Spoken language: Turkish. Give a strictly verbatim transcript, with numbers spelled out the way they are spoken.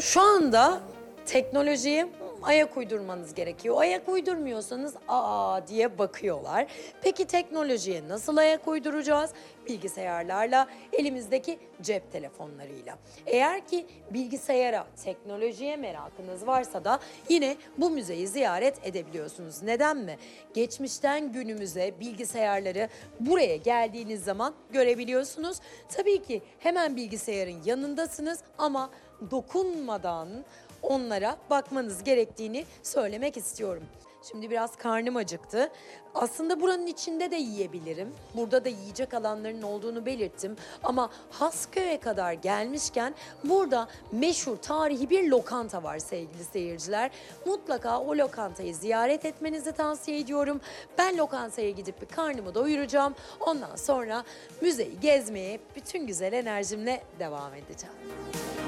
Şu anda teknolojiye ayak uydurmanız gerekiyor. Ayak uydurmuyorsanız aa diye bakıyorlar. Peki teknolojiye nasıl ayak uyduracağız? Bilgisayarlarla, elimizdeki cep telefonlarıyla. Eğer ki bilgisayara, teknolojiye merakınız varsa da yine bu müzeyi ziyaret edebiliyorsunuz. Neden mi? Geçmişten günümüze bilgisayarları buraya geldiğiniz zaman görebiliyorsunuz. Tabii ki hemen bilgisayarın yanındasınız ama dokunmadan onlara bakmanız gerektiğini söylemek istiyorum. Şimdi biraz karnım acıktı. Aslında buranın içinde de yiyebilirim. Burada da yiyecek alanlarının olduğunu belirttim. Ama Hasköy'e kadar gelmişken burada meşhur tarihi bir lokanta var sevgili seyirciler. Mutlaka o lokantayı ziyaret etmenizi tavsiye ediyorum. Ben lokantaya gidip bir karnımı doyuracağım. Ondan sonra müzeyi gezmeye bütün güzel enerjimle devam edeceğim.